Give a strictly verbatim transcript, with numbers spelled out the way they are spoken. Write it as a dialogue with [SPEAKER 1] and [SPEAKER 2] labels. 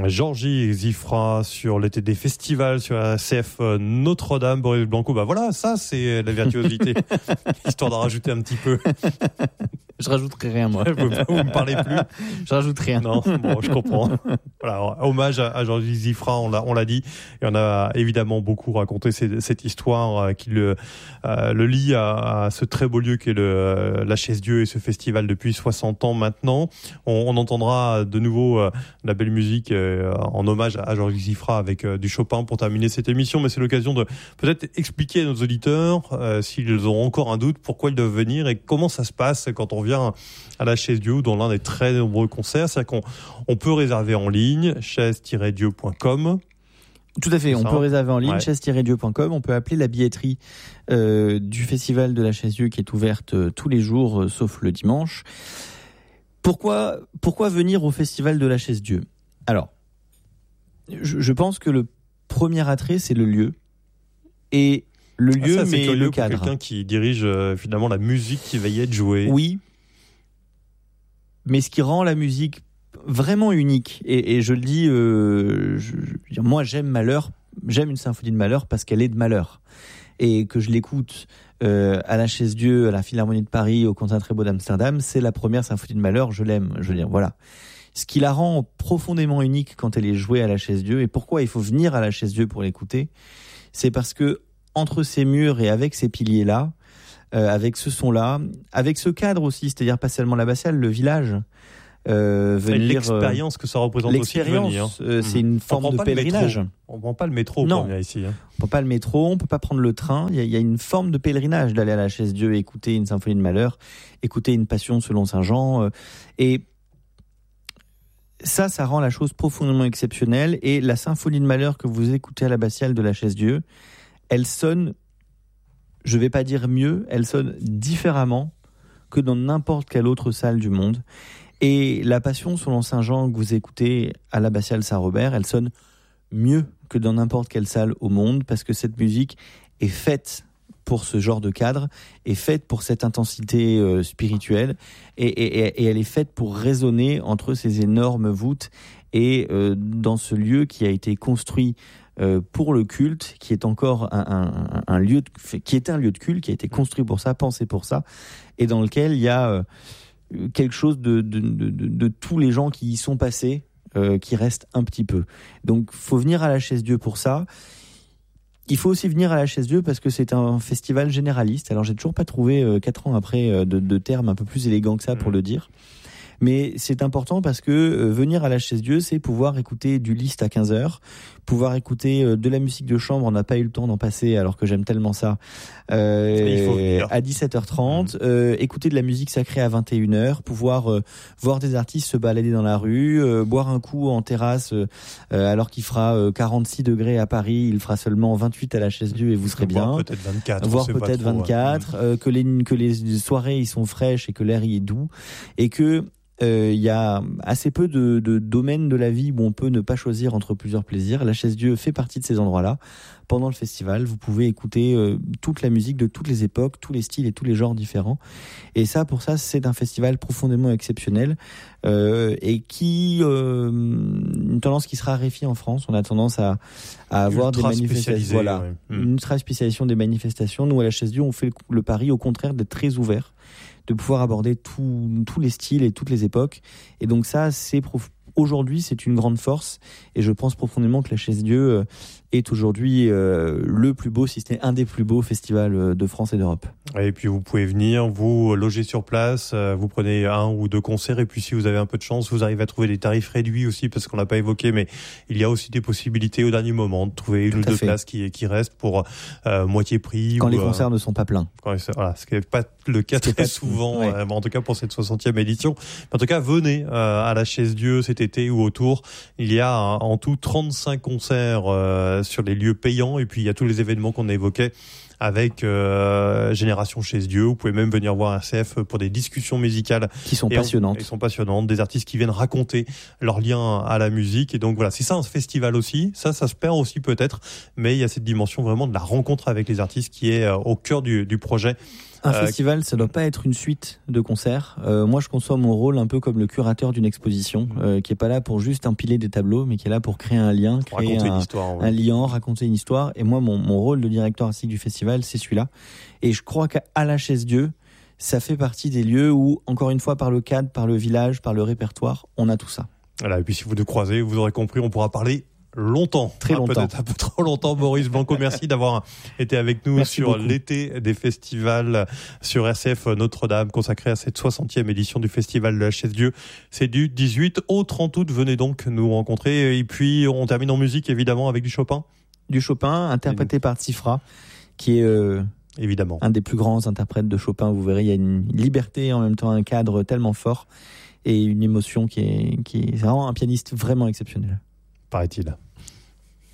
[SPEAKER 1] Georgie Zifra sur l'été des festivals sur la C F Notre-Dame. Boris Blanco, bah voilà, ça c'est la virtuosité. Histoire d'en rajouter un petit peu.
[SPEAKER 2] Je rajouterai rien, moi.
[SPEAKER 1] Vous, vous me parlez plus.
[SPEAKER 2] Je rajoute rien.
[SPEAKER 1] Non, bon, je comprends. Voilà, hommage à, à Georges Zifra, on l'a, on l'a dit. Et on a évidemment beaucoup raconté cette, cette histoire euh, qui le, euh, le lie à, à ce très beau lieu qu'est le, la Chaise-Dieu et ce festival depuis soixante ans maintenant. On, on entendra de nouveau euh, la belle musique euh, en hommage à Georges Zifra avec euh, du Chopin pour terminer cette émission. Mais c'est l'occasion de peut-être expliquer à nos auditeurs, euh, s'ils ont encore un doute, pourquoi ils doivent venir et comment ça se passe quand on vient à la Chaise-Dieu, dans l'un des très nombreux concerts. C'est-à-dire qu'on on peut réserver en ligne, chaise tiret dieu point com.
[SPEAKER 2] Tout à fait, on peut réserver en ligne,
[SPEAKER 1] ouais.
[SPEAKER 2] chaise tiret dieu point com. On peut appeler la billetterie euh, du Festival de la Chaise-Dieu qui est ouverte euh, tous les jours, euh, sauf le dimanche. Pourquoi, pourquoi venir au Festival de la Chaise-Dieu ? Alors, je, je pense que le premier attrait, c'est le lieu. Et le lieu,
[SPEAKER 1] ah, ça,
[SPEAKER 2] mais le cadre.
[SPEAKER 1] Pour quelqu'un qui dirige euh, finalement la musique qui va y être jouée.
[SPEAKER 2] Oui. Mais ce qui rend la musique vraiment unique, et, et je le dis, euh, je, je, moi j'aime Mahler, j'aime une symphonie de Mahler parce qu'elle est de Mahler. Et que je l'écoute euh, à la Chaise-Dieu, à la Philharmonie de Paris, au Concert très beau d'Amsterdam, c'est la première symphonie de Mahler, je l'aime, je veux dire, voilà. Ce qui la rend profondément unique quand elle est jouée à la Chaise-Dieu, et pourquoi il faut venir à la Chaise-Dieu pour l'écouter, c'est parce que entre ces murs et avec ces piliers-là, euh, avec ce son-là, avec ce cadre aussi, c'est-à-dire pas seulement l'abbatiale, le village, euh, venir,
[SPEAKER 1] l'expérience que ça représente aussi de venir.
[SPEAKER 2] Euh, c'est une forme de pèlerinage.
[SPEAKER 1] On ne prend pas le métro
[SPEAKER 2] non.
[SPEAKER 1] pour venir ici. Hein.
[SPEAKER 2] On ne prend pas le métro, on ne peut pas prendre le train. Il y, y a une forme de pèlerinage d'aller à la Chaise-Dieu et écouter une symphonie de Mahler, écouter une passion selon Saint Jean. Euh, et ça, ça rend la chose profondément exceptionnelle. Et la symphonie de Mahler que vous écoutez à l'abbatiale de la Chaise-Dieu, elle sonne, je ne vais pas dire mieux, elle sonne différemment que dans n'importe quelle autre salle du monde. Et la passion selon Saint Jean que vous écoutez à l'abbatiale Saint-Robert, elle sonne mieux que dans n'importe quelle salle au monde, parce que cette musique est faite pour ce genre de cadre, est faite pour cette intensité euh, spirituelle, et, et, et elle est faite pour résonner entre ces énormes voûtes, et euh, dans ce lieu qui a été construit euh, pour le culte, qui est encore un, un, un lieu, de, qui est un lieu de culte, qui a été construit pour ça, pensé pour ça, et dans lequel il y a euh, quelque chose de, de, de, de, de tous les gens qui y sont passés, euh, qui reste un petit peu. Donc, faut venir à la Chaise-Dieu pour ça. Il faut aussi venir à la Chaise-Dieu parce que c'est un festival généraliste. Alors, j'ai toujours pas trouvé, euh, quatre ans après, euh, de, de termes un peu plus élégants que ça pour le dire. Mais c'est important parce que euh, venir à la Chaise-Dieu, c'est pouvoir écouter du Liszt à quinze heures, pouvoir écouter euh, de la musique de chambre, on n'a pas eu le temps d'en passer alors que j'aime tellement ça, euh, à dix-sept heures trente, mmh. euh, écouter de la musique sacrée à vingt et une heures, pouvoir euh, voir des artistes se balader dans la rue, euh, boire un coup en terrasse euh, alors qu'il fera euh, quarante-six degrés à Paris, il fera seulement vingt-huit à la Chaise-Dieu et vous serez bien.
[SPEAKER 1] Voire peut-être vingt-quatre.
[SPEAKER 2] Voire peut-être trop, vingt-quatre, ouais. euh, que, les, que les soirées ils sont fraîches et que l'air y est doux, et que il euh, y a assez peu de, de domaines de la vie où on peut ne pas choisir entre plusieurs plaisirs. La Chaise-Dieu fait partie de ces endroits-là. Pendant le festival, vous pouvez écouter euh, toute la musique de toutes les époques, tous les styles et tous les genres différents. Et ça, pour ça, c'est un festival profondément exceptionnel euh, et qui euh, une tendance qui se raréfie en France. On a tendance à, à avoir
[SPEAKER 1] ultra
[SPEAKER 2] des manifestations, voilà,
[SPEAKER 1] ouais. mmh.
[SPEAKER 2] une ultra spécialisation des manifestations. Nous, à la Chaise-Dieu, on fait le, le pari, au contraire, d'être très ouverts, de pouvoir aborder tout, tous les styles et toutes les époques. Et donc ça, c'est prof... aujourd'hui, c'est une grande force. Et je pense profondément que la Chaise-Dieu est aujourd'hui euh, le plus beau, si ce n'est un des plus beaux festivals de France et d'Europe.
[SPEAKER 1] Et puis vous pouvez venir, vous loger sur place, vous prenez un ou deux concerts, et puis si vous avez un peu de chance, vous arrivez à trouver des tarifs réduits aussi, parce qu'on l'a pas évoqué, mais il y a aussi des possibilités au dernier moment de trouver une ou deux places qui, qui restent pour euh, moitié prix.
[SPEAKER 2] Quand
[SPEAKER 1] ou,
[SPEAKER 2] les concerts euh, ne sont pas pleins.
[SPEAKER 1] Quand, voilà, ce qui n'est pas le cas très pas souvent, ouais. euh, en tout cas pour cette soixantième édition. En tout cas, venez euh, à la Chaise-Dieu cet été ou autour. Il y a en tout trente-cinq concerts euh, sur les lieux payants, et puis il y a tous les événements qu'on a évoqués avec euh, Génération Chaise-Dieu. Vous pouvez même venir voir R C F pour des discussions musicales
[SPEAKER 2] qui sont passionnantes.
[SPEAKER 1] Qui sont passionnantes, des artistes qui viennent raconter leur lien à la musique. Et donc voilà, c'est ça un festival aussi. Ça, ça se perd aussi peut-être, mais il y a cette dimension vraiment de la rencontre avec les artistes qui est euh, au cœur du, du projet
[SPEAKER 2] Un
[SPEAKER 1] Euh,
[SPEAKER 2] festival, ça doit pas être une suite de concerts. Euh, moi, je conçois mon rôle un peu comme le curateur d'une exposition, euh, qui est pas là pour juste empiler des tableaux, mais qui est là pour créer un lien,
[SPEAKER 1] pour
[SPEAKER 2] créer
[SPEAKER 1] raconter
[SPEAKER 2] un,
[SPEAKER 1] une histoire. Ouais.
[SPEAKER 2] un lien, raconter une histoire. Et moi, mon, mon rôle de directeur artistique du festival, c'est celui-là. Et je crois qu'à la Chaise-Dieu, ça fait partie des lieux où, encore une fois, par le cadre, par le village, par le répertoire, on a tout ça.
[SPEAKER 1] Voilà, et puis si vous nous croisez, vous aurez compris, on pourra parler longtemps.
[SPEAKER 2] Très
[SPEAKER 1] Ah,
[SPEAKER 2] longtemps.
[SPEAKER 1] Peut-être un peu trop longtemps. Maurice Blanco, merci d'avoir été avec nous
[SPEAKER 2] Merci
[SPEAKER 1] sur
[SPEAKER 2] beaucoup.
[SPEAKER 1] l'été des festivals sur R C F Notre-Dame, consacré à cette soixantième édition du Festival de la Chaise-Dieu. C'est du dix-huit au trente août. Venez donc nous rencontrer. Et puis, on termine en musique, évidemment, avec du Chopin.
[SPEAKER 2] Du Chopin, interprété par Tsifra, qui est euh,
[SPEAKER 1] Évidemment.
[SPEAKER 2] un des plus grands interprètes de Chopin. Vous verrez, il y a une liberté, en même temps un cadre tellement fort et une émotion qui est, qui est c'est vraiment un pianiste vraiment exceptionnel.
[SPEAKER 1] Paraît-il.